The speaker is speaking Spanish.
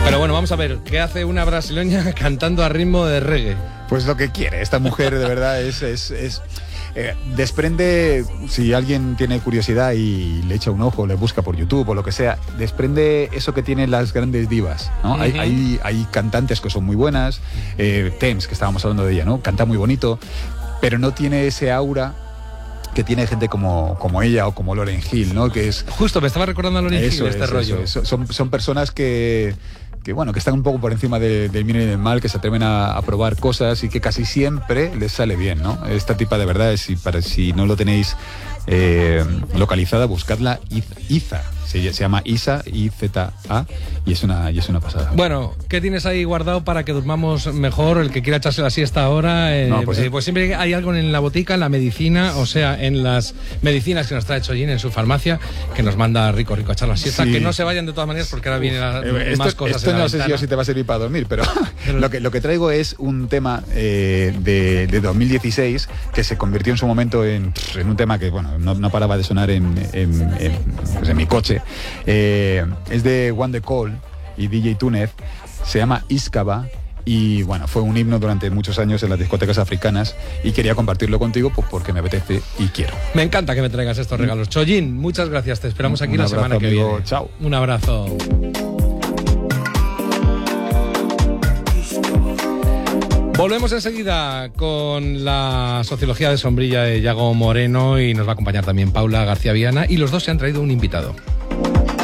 Pero bueno, vamos a ver, ¿qué hace una brasileña cantando a ritmo de reggae? Pues lo que quiere. Esta mujer de verdad desprende, si alguien tiene curiosidad y le echa un ojo, le busca por YouTube o lo que sea, desprende eso que tienen las grandes divas, ¿no? Hay cantantes que son muy buenas, Thames, que estábamos hablando de ella, ¿no? Canta muy bonito, pero no tiene ese aura que tiene gente como ella o como Lauryn Hill, ¿no? Que es justo, me estaba recordando a Lauryn Hill este rollo. Son personas que están un poco por encima del bien y del mal, que se atreven a probar cosas y que casi siempre les sale bien, ¿no? Esta tipa de verdad, si no lo tenéis localizada, buscadla. Iza, se llama Isa, I-Z-A, y es una pasada. Bueno, ¿qué tienes ahí guardado para que durmamos mejor? El que quiera echarse la siesta ahora, pues siempre hay algo en la botica, en la medicina, o sea, en las medicinas que nos trae Chollín en su farmacia, que nos manda rico a echar la siesta, sí. Que no se vayan de todas maneras porque ahora vienen más cosas. Esto no sé si te va a servir para dormir, pero lo que traigo es un tema de 2016 que se convirtió en su momento en un tema que no paraba de sonar en mi coche. Es de One The Call y DJ Túnez, se llama Iskaba y bueno, fue un himno durante muchos años en las discotecas africanas y quería compartirlo contigo pues porque me apetece y quiero. Me encanta que me traigas estos regalos. Chollín, muchas gracias, te esperamos aquí la semana que viene. Chao. Un abrazo. Volvemos enseguida con la sociología de sombrilla de Yago Moreno y nos va a acompañar también Paula García Viana y los dos se han traído un invitado.